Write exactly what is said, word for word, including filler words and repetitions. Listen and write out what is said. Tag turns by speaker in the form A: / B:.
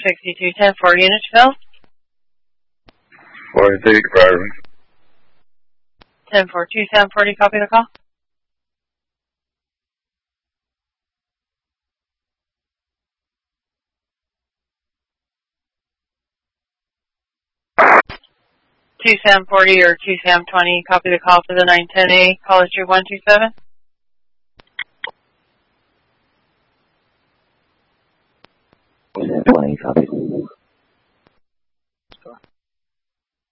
A: sixty-two ten four units filled.
B: forty-three, Department.
A: ten four two seven forty, copy the call. two seven forty or two seven twenty, copy the call for the nine ten A, call history one two seven.
C: two seven twenty, copy.